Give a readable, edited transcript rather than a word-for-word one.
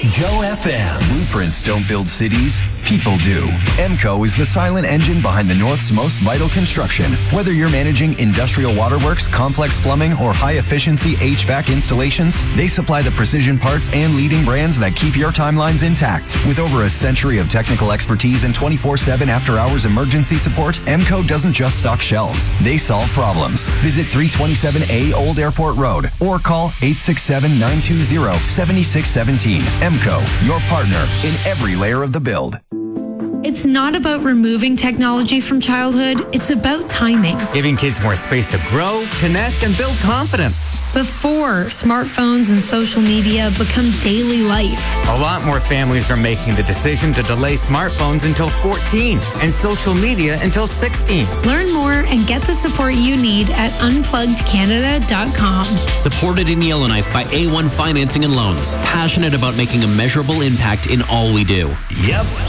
Go FM. Blueprints don't build cities, people do. EMCO is the silent engine behind the North's most vital construction. Whether you're managing industrial waterworks, complex plumbing, or high-efficiency HVAC installations, they supply the precision parts and leading brands that keep your timelines intact. With over a century of technical expertise and 24/7 after-hours emergency support, EMCO doesn't just stock shelves. They solve problems. Visit 327A Old Airport Road or call 867-920-7617. EMCO, your partner in every layer of the build. It's not about removing technology from childhood, it's about timing. Giving kids more space to grow, connect, and build confidence. Before smartphones and social media become daily life. A lot more families are making the decision to delay smartphones until 14 and social media until 16. Learn more and get the support you need at unpluggedcanada.com. Supported in Yellowknife by A1 Financing and Loans. Passionate about making a measurable impact in all we do. Yep,